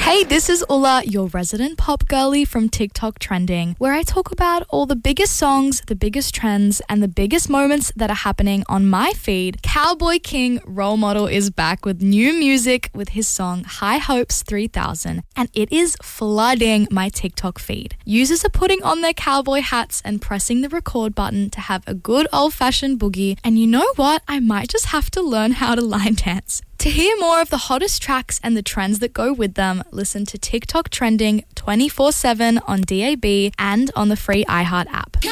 Hey, this is Ulla, your resident pop girly from TikTok Trending, where I talk about all the biggest songs, the biggest trends, and the biggest moments that are happening on my feed. Cowboy King Role Model is back with new music with his song High Hopes 3000, and it is flooding my TikTok feed. Users are putting on their cowboy hats and pressing the record button to have a good old-fashioned boogie, and you know what? I might just have to learn how to line dance. To hear more of the hottest tracks and the trends that go with them, listen to TikTok Trending 24/7 on DAB and on the free iHeart app.